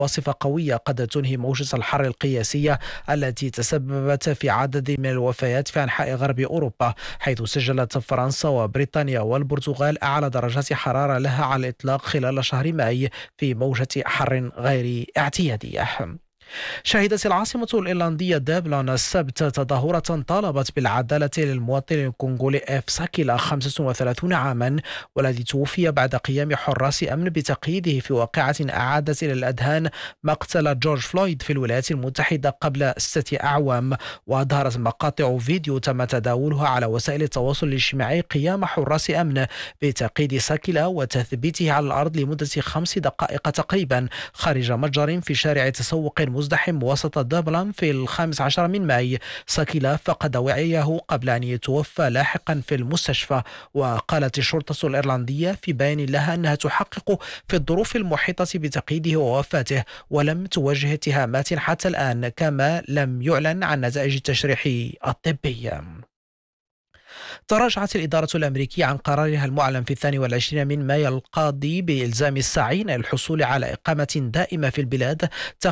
عاصفة قوية قد تنهي موجة الحر القياسية التي تسببت في عدد من الوفيات في أنحاء غرب أوروبا، حيث سجلت فرنسا وبريطانيا والبرتغال أعلى درجات حرارة لها على الإطلاق خلال شهر ماي في موجة حر غير اعتيادية. شهدت العاصمة الإيرلندية دبلن السبت تظاهرة طالبت بالعدالة للمواطن الكونغولي إف ساكيلا 35 عاما، والذي توفي بعد قيام حراس أمن بتقييده في واقعة أعادت إلى الأذهان مقتل جورج فلويد في الولايات المتحدة قبل 6 أعوام. وأظهرت مقاطع فيديو تم تداولها على وسائل التواصل الاجتماعي قيام حراس أمن بتقييد ساكيلا وتثبيته على الأرض لمدة 5 دقائق تقريبا خارج متجر في شارع تسوق مزدحم وسط دبلن في 15 من ماي. ساكيلا فقد وعيه قبل أن يتوفى لاحقا في المستشفى. وقالت الشرطة الإيرلندية في بيان لها أنها تحقق في الظروف المحيطة بتقييده ووفاته، ولم توجه اتهامات حتى الآن، كما لم يعلن عن نتائج التشريح الطبي. تراجعت الإدارة الأمريكية عن قرارها المعلن في 22 من مايو القاضي بإلزام الساعين للحصول على إقامة دائمة في البلاد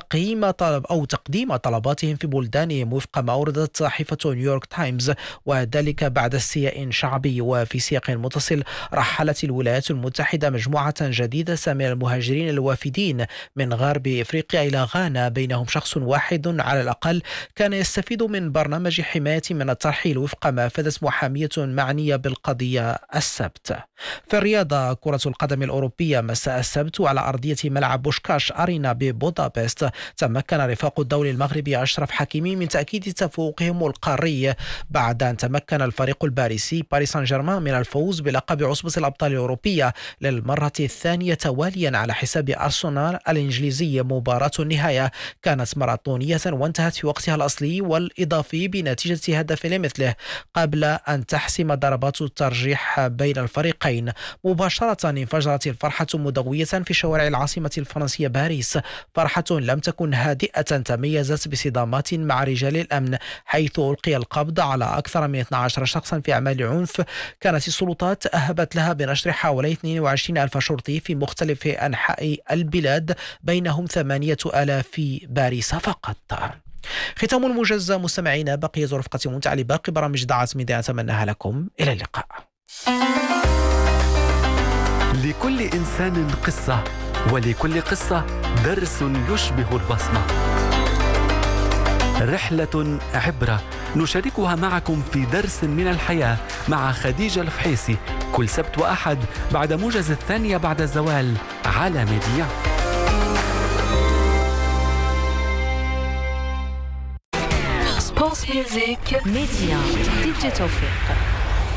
تقديم طلباتهم في بلدانهم وفق ما أوردت صحيفة نيويورك تايمز، وذلك بعد استياء شعبي. وفي سياق متصل، رحلت الولايات المتحدة مجموعة جديدة من المهاجرين الوافدين من غرب إفريقيا إلى غانا، بينهم شخص واحد على الأقل كان يستفيد من برنامج حماية من الترحيل وفق ما أفادت محامية معنية بالقضية السبت. في الرياضة، كرة القدم الأوروبية مساء السبت على أرضية ملعب بوشكاش أرينا ببودابست تمكن رفاق الدولي المغربي أشرف حكيمي من تأكيد تفوقهم القاري بعد أن تمكن الفريق الباريسي باريس سان جيرمان من الفوز بلقب عصبة الأبطال الأوروبية للمرة الثانية تواليا على حساب أرسنال الإنجليزي. مباراة النهاية كانت ماراثونية وانتهت في وقتها الأصلي والإضافي بنتيجة هدف لمثله قبل أن تحسم ضربات الترجيح بين الفريقين. مباشرة انفجرت الفرحة مدوية في شوارع العاصمة الفرنسية باريس، فرحة لم تكن هادئة تميزت بصدامات مع رجال الأمن، حيث ألقي القبض على أكثر من 12 شخصا في أعمال عنف كانت السلطات أهبت لها بنشر حوالي 22 ألف شرطي في مختلف أنحاء البلاد، بينهم 8,000 في باريس فقط. ختام الموجز مستمعينا، بقية رفقة ممتعة لباقي برامج دعات ميديا أتمناها لكم. إلى اللقاء. لكل إنسان قصة، ولكل قصة درس يشبه البصمة. رحلة عبرة نشاركها معكم في درس من الحياة مع خديجة الفحيصي كل سبت وأحد بعد موجز 2 بعد الزوال على ميديا. سبورت ميوزيك ميديا دي جي توفيق.